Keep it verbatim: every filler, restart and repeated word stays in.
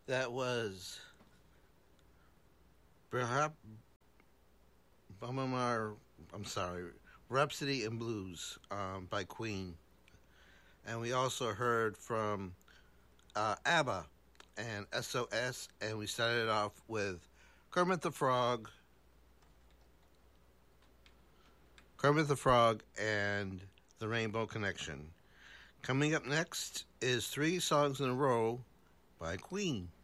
That was Brahap Bumamar. I'm sorry, Rhapsody in Blues um, by Queen, and we also heard from uh, ABBA and S O S, and we started off with Kermit the Frog, Kermit the Frog, and the Rainbow Connection. Coming up next is three songs in a row by Queen.